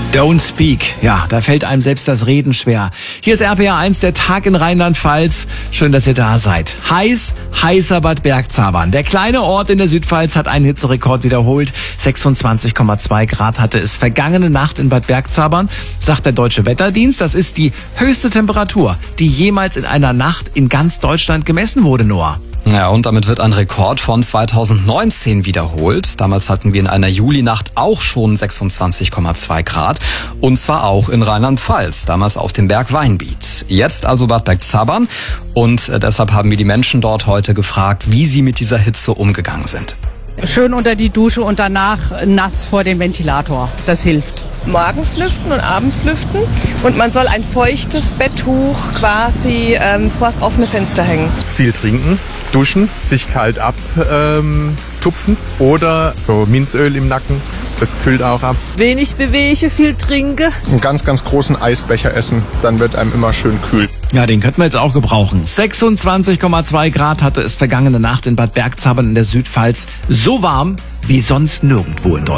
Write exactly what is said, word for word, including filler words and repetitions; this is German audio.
Don't speak. Ja, da fällt einem selbst das Reden schwer. Hier ist R P R eins, der Tag in Rheinland-Pfalz. Schön, dass ihr da seid. Heiß, heißer Bad Bergzabern. Der kleine Ort in der Südpfalz hat einen Hitzerekord wiederholt. sechsundzwanzig Komma zwei Grad hatte es vergangene Nacht in Bad Bergzabern, sagt der Deutsche Wetterdienst. Das ist die höchste Temperatur, die jemals in einer Nacht in ganz Deutschland gemessen wurde, Noah. Ja, und damit wird ein Rekord von zweitausendneunzehn wiederholt. Damals hatten wir in einer Julinacht auch schon sechsundzwanzig Komma zwei Grad. Und zwar auch in Rheinland-Pfalz, damals auf dem Berg Weinbiet. Jetzt also Bad Bergzabern. Und äh, deshalb haben wir die Menschen dort heute gefragt, wie sie mit dieser Hitze umgegangen sind. Schön unter die Dusche und danach nass vor den Ventilator. Das hilft. Morgens lüften und abends lüften. Und man soll ein feuchtes Betttuch quasi ähm, vor das offene Fenster hängen. Viel trinken, duschen, sich kalt abtupfen ähm, oder so Minzöl im Nacken. Das kühlt auch ab. Wenig bewege, viel trinke. Einen ganz, ganz großen Eisbecher essen, dann wird einem immer schön kühl. Ja, den könnten wir jetzt auch gebrauchen. sechsundzwanzig Komma zwei Grad hatte es vergangene Nacht in Bad Bergzabern in der Südpfalz. So warm wie sonst nirgendwo in Deutschland.